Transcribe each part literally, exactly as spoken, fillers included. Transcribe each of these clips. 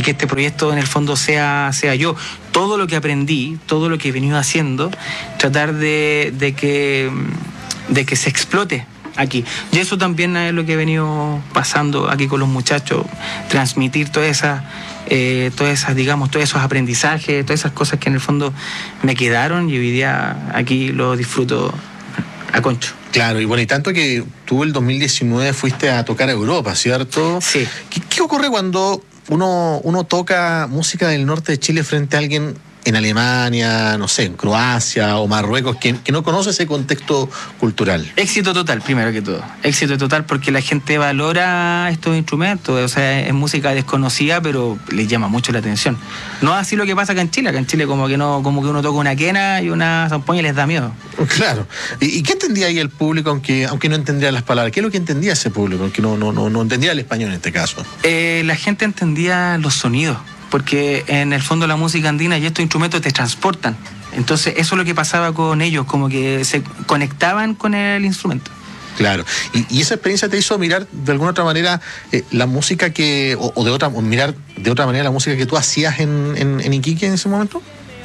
que este proyecto en el fondo sea, sea yo. Todo lo que aprendí, todo lo que he venido haciendo, tratar de, de, que, de que se explote aquí. Y eso también es lo que he venido pasando aquí con los muchachos, transmitir todas esas, eh, todas esas, digamos, todos esos aprendizajes, todas esas cosas que en el fondo me quedaron y hoy día aquí lo disfruto a concho. Claro, y bueno, y tanto que tú el dos mil diecinueve fuiste a tocar a Europa, ¿cierto? Sí. ¿Qué, qué ocurre cuando uno, uno toca música del norte de Chile frente a alguien en Alemania, no sé, en Croacia o Marruecos, que, que no conoce ese contexto cultural? Éxito total, primero que todo. Éxito total porque la gente valora estos instrumentos. O sea, es música desconocida, pero les llama mucho la atención. No así lo que pasa acá en Chile. Acá en Chile como que no, como que uno toca una quena y una zampoña y les da miedo. Claro. ¿Y, y qué entendía ahí el público, aunque, aunque no entendía las palabras? ¿Qué es lo que entendía ese público, aunque no, no, no, no entendía el español en este caso? Eh, la gente entendía los sonidos, porque en el fondo la música andina y estos instrumentos te transportan. Entonces eso es lo que pasaba con ellos, como que se conectaban con el instrumento. Claro. ¿Y, y esa experiencia te hizo mirar de alguna otra manera eh, la música que, o, o de otra, o mirar de otra manera la música que tú hacías en, en, en Iquique en ese momento?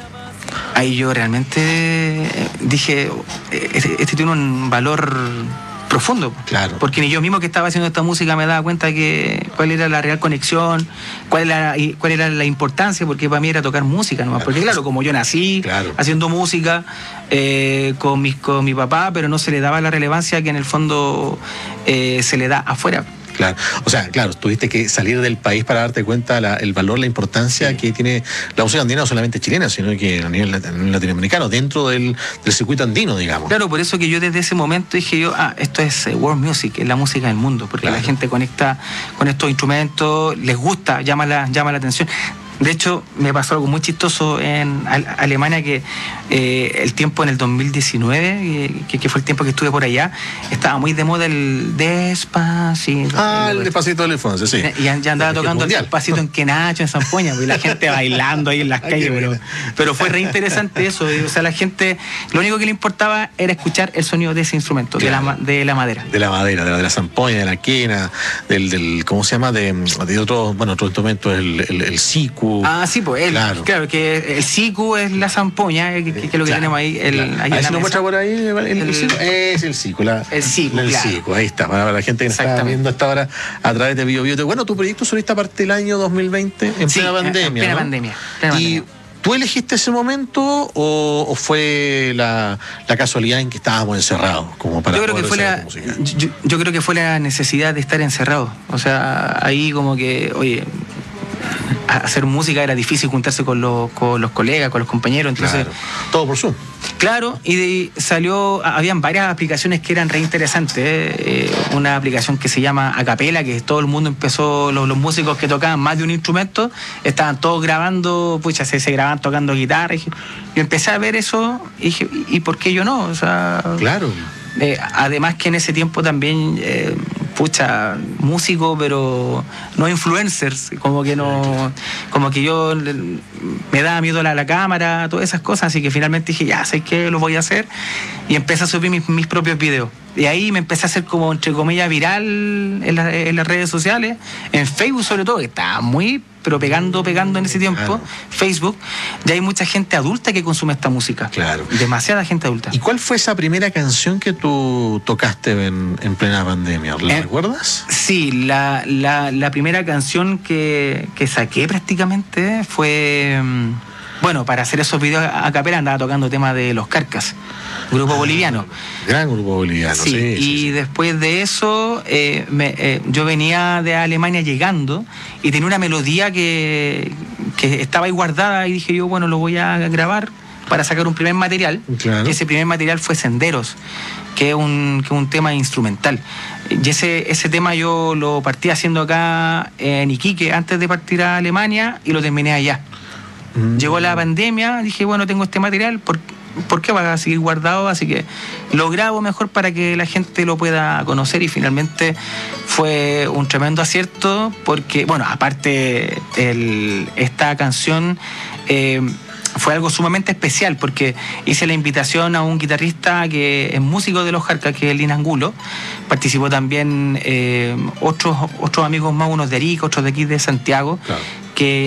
Ahí yo realmente dije, este, este tiene un valor profundo. Claro. Porque ni yo mismo que estaba haciendo esta música me daba cuenta que cuál era la real conexión, cuál era, cuál era la importancia, porque para mí era tocar música nomás. Claro. Porque claro, como yo nací claro. haciendo música eh, con, mi, con mi papá, pero no se le daba la relevancia que en el fondo eh, se le da afuera. Claro, o sea, claro, tuviste que salir del país para darte cuenta la, el valor, la importancia sí. que tiene la música andina, no solamente chilena, sino que a nivel latinoamericano, dentro del, del circuito andino, digamos. Claro, por eso que yo desde ese momento dije yo, ah, esto es world music, es la música del mundo, porque claro. la gente conecta con estos instrumentos, les gusta, llama la, llama la atención. De hecho, me pasó algo muy chistoso en Alemania, que eh, el tiempo en el dos mil diecinueve, que, que fue el tiempo que estuve por allá, estaba muy de moda el Despacito. Ah, el Despacito de la infancia, sí. Y ya, ya andaba tocando el Despacito en Quenacho, en Zampoña, y la gente bailando ahí en las calles, pero, pero fue re interesante eso. O sea, la gente, lo único que le importaba era escuchar el sonido de ese instrumento, claro. de, la, de la madera. De la madera, de la, de la zampoña, de la quena, del, del ¿cómo se llama? De, de otro, bueno, otro instrumento, el, el, el sicu. Ah, sí, pues el, claro. claro, que el sicu es la zampoña, que, que, que es lo que claro, tenemos ahí. El, claro. ahí ahí se nos muestra por ahí el, el, el sicu. Es el sicu, la, el sicu, el claro. sicu, ahí está, para la gente que está viendo hasta ahora a través de Bio Bio. Bueno, tu proyecto solista parte del año dos mil veinte, en sí, plena pandemia, en plena ¿no? pandemia. Plena y pandemia. ¿Tú elegiste ese momento o, o fue la, la casualidad en que estábamos encerrados como para yo creo poder que fue la, música? Yo, yo creo que fue la necesidad de estar encerrado. O sea, ahí como que, oye, hacer música era difícil, juntarse con los, con los colegas, con los compañeros, entonces... Claro. Todo por Zoom. Claro, y de, salió, habían varias aplicaciones que eran re interesantes, ¿eh? Una aplicación que se llama Acapela, que todo el mundo empezó, los, los músicos que tocaban más de un instrumento, estaban todos grabando, pucha, se, se grababan tocando guitarra, y yo empecé a ver eso y dije, ¿y por qué yo no? O sea... Claro. Eh, además que en ese tiempo también, eh, pucha, músico, pero no influencers, como que no, como que yo me daba miedo a la cámara, todas esas cosas, así que finalmente dije, ya sé que lo voy a hacer, y empecé a subir mis, mis propios videos. Y ahí me empecé a hacer como, entre comillas, viral en, la, en las redes sociales, en Facebook sobre todo, que estaba muy, pero pegando, pegando en ese tiempo, claro. Facebook, ya hay mucha gente adulta que consume esta música. Claro. Demasiada gente adulta. ¿Y cuál fue esa primera canción que tú tocaste en, en plena pandemia? ¿La eh, recuerdas? Sí, la, la, la primera canción que, que saqué prácticamente fue... Bueno, para hacer esos videos a capela andaba tocando temas de Los Carcas, grupo ah, boliviano. Gran grupo boliviano, sí. sí, sí y sí. después de eso, eh, me, eh, yo venía de Alemania llegando y tenía una melodía que, que estaba ahí guardada y dije yo, bueno, lo voy a grabar para sacar un primer material. Claro. Y ese primer material fue Senderos, que es un, que es un tema instrumental. Y ese, ese tema yo lo partí haciendo acá en Iquique antes de partir a Alemania y lo terminé allá. Llegó la pandemia, dije, bueno, tengo este material, ¿por, ¿por qué va a seguir guardado? Así que lo grabo mejor para que la gente lo pueda conocer y finalmente fue un tremendo acierto porque, bueno, aparte el, esta canción eh, fue algo sumamente especial porque hice la invitación a un guitarrista que es músico de Los Carcas, que es Lin Angulo. Participó también eh, otros, otros amigos más, unos de Arica, otros de aquí de Santiago, claro. que